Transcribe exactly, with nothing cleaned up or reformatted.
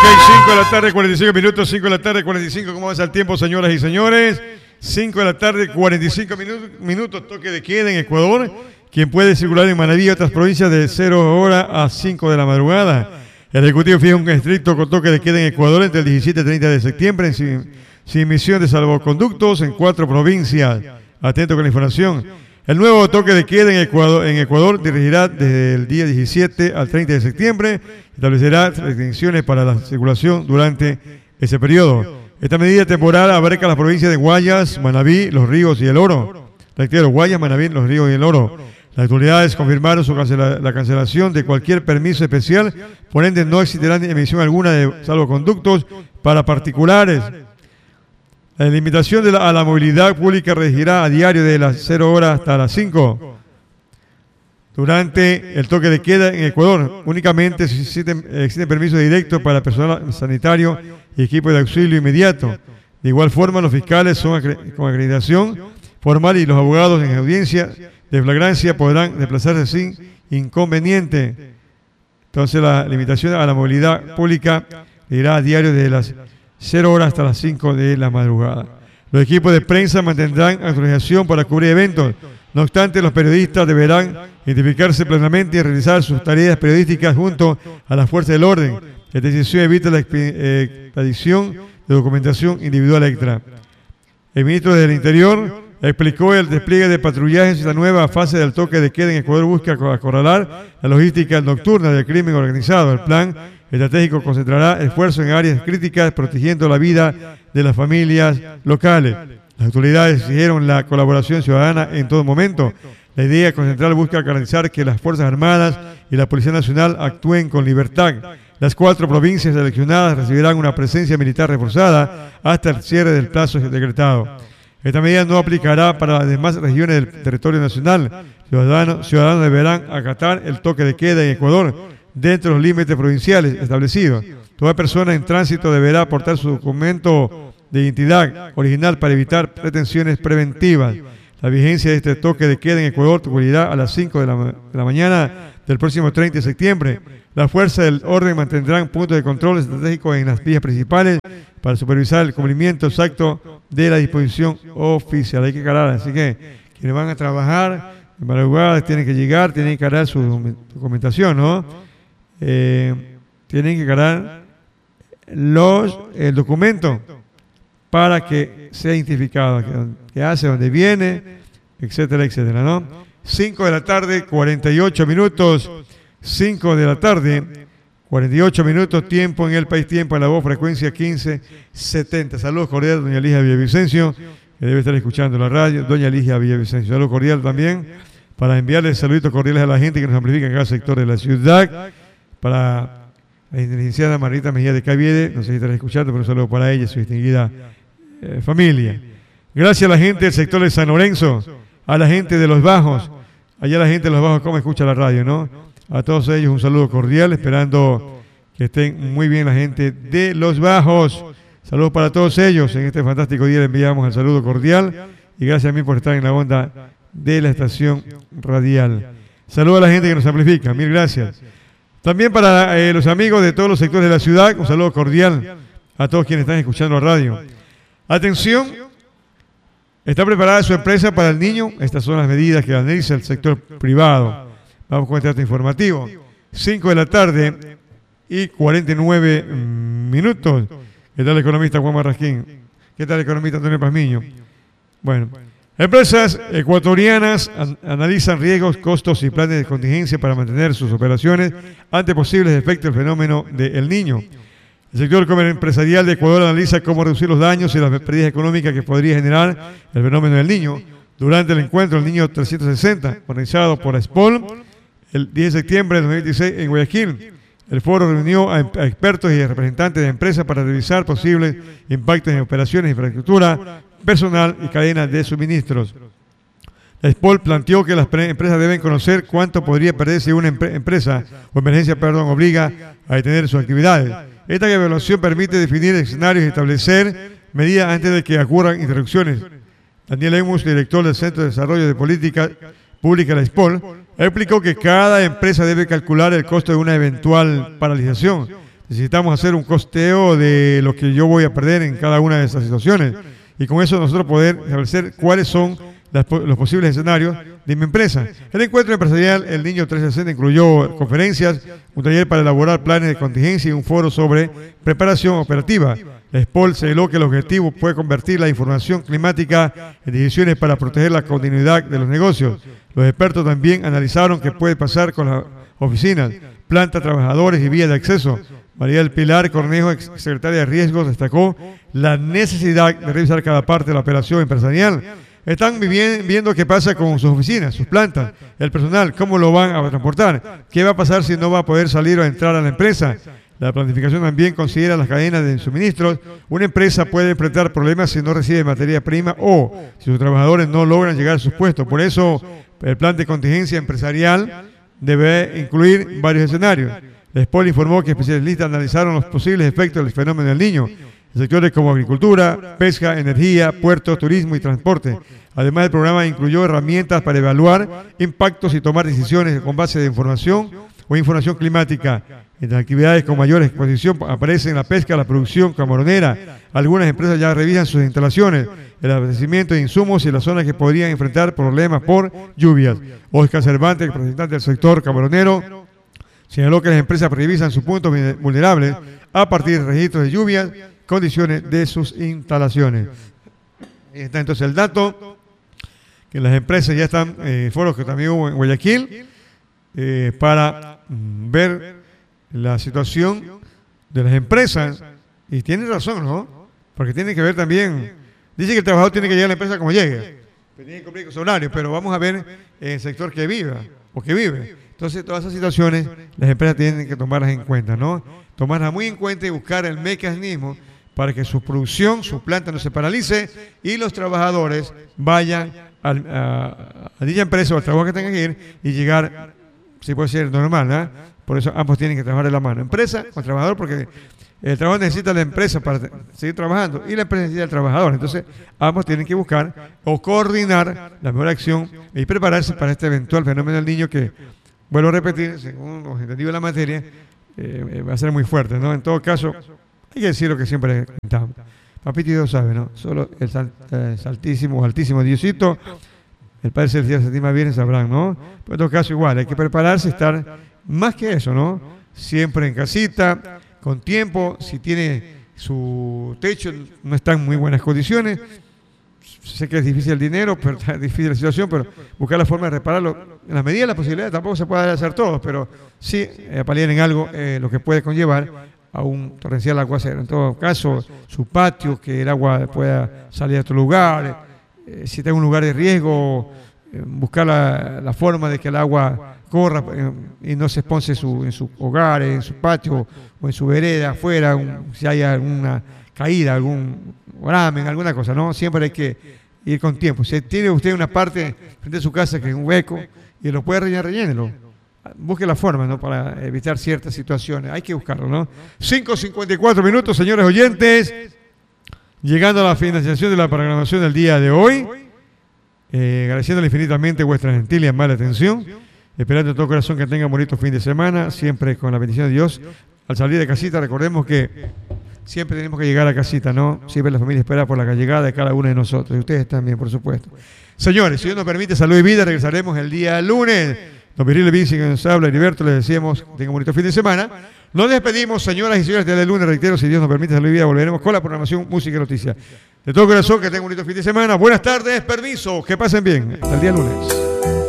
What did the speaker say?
cinco de la tarde, cuarenta y cinco minutos, cinco de la tarde, cuarenta y cinco. ¿Cómo va el tiempo, señoras y señores? cinco de la tarde, cuarenta y cinco minutos, minutos, toque de queda en Ecuador. Quien puede circular en Manabí y otras provincias de cero hora a cinco de la madrugada. El Ejecutivo fija un estricto toque de queda en Ecuador entre el diecisiete y treinta de septiembre, sin, sin emisión de salvoconductos en cuatro provincias. Atento con la información. El nuevo toque de queda en Ecuador, en Ecuador dirigirá desde el día diecisiete al treinta de septiembre. Establecerá restricciones para la circulación durante ese periodo. Esta medida temporal abarca las provincias de Guayas, Manabí, Los Ríos y El Oro. Reitero, Guayas, Manabí, Los Ríos y El Oro. Las autoridades confirmaron su cancela, la cancelación de cualquier permiso especial, por ende no existirá emisión alguna de salvoconductos para particulares. La limitación de la, a la movilidad pública regirá a diario de las cero horas hasta las cinco. Durante el toque de queda en Ecuador, únicamente existen, existen permisos directos para personal sanitario y equipo de auxilio inmediato. De igual forma, los fiscales son acre con acreditación formal y los abogados en audiencia de flagrancia podrán desplazarse sin inconveniente. Entonces, la limitación a la movilidad pública irá a diario de las cero horas hasta las cinco de la madrugada. Los equipos de prensa mantendrán autorización para cubrir eventos. No obstante, los periodistas deberán identificarse plenamente y realizar sus tareas periodísticas junto a las fuerzas del orden. Esta decisión evita la expedición de documentación individual extra. El ministro del Interior explicó el despliegue de patrullajes en la nueva fase del toque de queda en Ecuador busca acorralar la logística nocturna del crimen organizado. El plan estratégico concentrará esfuerzos en áreas críticas protegiendo la vida de las familias locales. Las autoridades exigieron la colaboración ciudadana en todo momento. La idea concentral busca garantizar que las Fuerzas Armadas y la Policía Nacional actúen con libertad. Las cuatro provincias seleccionadas recibirán una presencia militar reforzada hasta el cierre del plazo decretado. Esta medida no aplicará para las demás regiones del territorio nacional. Ciudadanos, ciudadanos deberán acatar el toque de queda en Ecuador dentro de los límites provinciales establecidos. Toda persona en tránsito deberá aportar su documento de identidad original para evitar retenciones preventivas. La vigencia de este toque de queda en Ecuador concluirá a las cinco de la, de la mañana del próximo treinta de septiembre. Las fuerzas del orden mantendrán puntos de control estratégico en las vías principales para supervisar el cumplimiento exacto de la disposición oficial. Hay que cargar, así que quienes van a trabajar en madrugada tienen que llegar, tienen que cargar su documentación, ¿no? Eh, tienen que cargar los, el documento para que sea identificado, que, que hace, dónde viene, etcétera, etcétera, ¿no? cinco de la tarde, cuarenta y ocho minutos. cinco de la tarde, cuarenta y ocho minutos, tiempo en el país, tiempo en la voz, frecuencia quince setenta. Saludos cordiales, doña Ligia Villavicencio, que debe estar escuchando la radio. Doña Ligia Villavicencio, saludos cordiales también, para enviarles saluditos cordiales a la gente que nos amplifica en cada sector de la ciudad. Para la licenciada Marita Mejía de Caviede, no sé si estará escuchando, pero un saludo para ella y su distinguida eh, familia. Gracias a la gente del sector de San Lorenzo, a la gente de Los Bajos, allá la gente de Los Bajos, cómo escucha la radio, ¿no? A todos ellos un saludo cordial, esperando que estén muy bien la gente de Los Bajos. Saludos para todos ellos. En este fantástico día les enviamos el saludo cordial y gracias a mí por estar en la onda de la estación radial. Saludos a la gente que nos amplifica, mil gracias. También para eh, los amigos de todos los sectores de la ciudad, un saludo cordial a todos quienes están escuchando la radio. Atención, ¿está preparada su empresa para el niño? Estas son las medidas que analiza el sector privado. Vamos con este dato informativo. cinco de la tarde y cuarenta y nueve minutos. ¿Qué tal el economista Juan Marrasquín? ¿Qué tal el economista Antonio Pazmiño? Bueno, empresas ecuatorianas an analizan riesgos, costos y planes de contingencia para mantener sus operaciones ante posibles efectos del fenómeno del Niño. El sector empresarial de Ecuador analiza cómo reducir los daños y las pérdidas económicas que podría generar el fenómeno del Niño durante el encuentro del Niño trescientos sesenta, organizado por ASPOL el diez de septiembre de dos mil veintiséis en Guayaquil. El foro reunió a expertos y representantes de empresas para revisar posibles impactos en operaciones, infraestructura, personal y cadenas de suministros. La ASPOL planteó que las empresas deben conocer cuánto podría perderse una empresa o emergencia, perdón, obliga a detener sus actividades. Esta evaluación permite definir escenarios y establecer medidas antes de que ocurran interrupciones. Daniel Emus, director del Centro de Desarrollo de Política Pública de la ASPOL, explicó que cada empresa debe calcular el costo de una eventual paralización. necesitamos hacer un costeo de lo que yo voy a perder en cada una de esas situaciones. Y con eso nosotros poder establecer cuáles son las, los posibles escenarios de mi empresa. El encuentro empresarial El Niño trescientos sesenta incluyó conferencias, un taller para elaborar planes de contingencia y un foro sobre preparación operativa. La S P O L señaló que el objetivo puede convertir la información climática en decisiones para proteger la continuidad de los negocios. Los expertos también analizaron qué puede pasar con las oficinas, plantas, trabajadores y vías de acceso. María del Pilar Cornejo, ex secretaria de Riesgos, destacó la necesidad de revisar cada parte de la operación empresarial. Están viendo qué pasa con sus oficinas, sus plantas, el personal, cómo lo van a transportar, qué va a pasar si no va a poder salir o entrar a la empresa. La planificación también considera las cadenas de suministros. Una empresa puede enfrentar problemas si no recibe materia prima o si sus trabajadores no logran llegar a sus puestos. Por eso, el plan de contingencia empresarial debe incluir varios escenarios. La S P O L informó que especialistas analizaron los posibles efectos del fenómeno del Niño en sectores como agricultura, pesca, energía, puertos, turismo y transporte. Además, el programa incluyó herramientas para evaluar impactos y tomar decisiones con base de información o información climática. Entre actividades con mayor exposición aparecen la pesca, la producción camaronera. Algunas empresas ya revisan sus instalaciones, el abastecimiento de insumos y las zonas que podrían enfrentar problemas por lluvias. Oscar Cervantes, representante del sector camaronero, señaló que las empresas revisan sus puntos vulnerables a partir de registros de lluvias, condiciones de sus instalaciones. Ahí está entonces el dato, que las empresas ya están, eh, foros que también hubo en Guayaquil, eh, para mm, ver la situación de las empresas, y tiene razón, ¿no? Porque tiene que ver también, dice que el trabajador tiene que llegar a la empresa como llegue, pero tiene que cumplir con su horario, pero vamos a ver en el sector que viva, o que vive. Entonces, todas esas situaciones, las empresas tienen que tomarlas en cuenta, ¿no? Tomarlas muy en cuenta y buscar el mecanismo para que su producción, su planta no se paralice y los trabajadores vayan a, a, a dicha empresa o al trabajo que tengan que ir y llegar, si puede ser normal, ¿no? Por eso ambos tienen que trabajar de la mano, empresa o trabajador, porque el trabajador necesita la empresa para seguir trabajando y la empresa necesita al trabajador. Entonces, ambos tienen que buscar o coordinar la mejor acción y prepararse para este eventual fenómeno del Niño que, vuelvo a repetir, según los entendidos de la materia, eh, va a ser muy fuerte, ¿no? En todo caso, hay que decir lo que siempre comentamos. Papito Dios sabe, ¿no? Solo el sal, eh, altísimo, altísimo Diosito, el Padre Celestial se estima bien, sabrán, ¿no? Pero en todo caso, igual, hay que prepararse, estar más que eso, ¿no? Siempre en casita, con tiempo, si tiene su techo, no está en muy buenas condiciones. Sé que es difícil el dinero, pero es difícil la situación, pero buscar la forma de repararlo. En la medida de la posibilidad, tampoco se puede hacer todo, pero sí eh, paliar en algo eh, lo que puede conllevar a un torrencial aguacero. En todo caso, su patio, que el agua pueda salir a otro lugar, eh, si está en un lugar de riesgo, eh, buscar la, la forma de que el agua corra eh, y no se expone su, en su hogar, en su patio o en su vereda, afuera, un, si hay alguna caída, algún ramen, alguna cosa, ¿no? Siempre hay que ir con tiempo. Si tiene usted una parte frente a su casa que es un hueco y lo puede rellenar, rellénelo. Busque la forma, ¿no? Para evitar ciertas situaciones. Hay que buscarlo, ¿no? cinco cincuenta y cuatro minutos, señores oyentes. Llegando a la finalización de la programación del día de hoy. Eh, agradeciéndole infinitamente vuestra gentil y amable atención. Esperando de todo corazón que tengan un bonito fin de semana. Siempre con la bendición de Dios. Al salir de casita, recordemos que siempre tenemos que llegar a casita, ¿no? Siempre la familia espera por la llegada de cada uno de nosotros. Y ustedes también, por supuesto. Señores, si Dios nos permite, salud y vida. Regresaremos el día lunes. Don Viril Levín, que nos habla, Heriberto, les decíamos que tengan un bonito fin de semana. Nos despedimos, señoras y señores, desde el lunes, reitero, si Dios nos permite, salud y vida, volveremos con la programación Música y Noticias. De todo corazón, que tengan un bonito fin de semana. Buenas tardes, permiso, que pasen bien. Hasta el día lunes.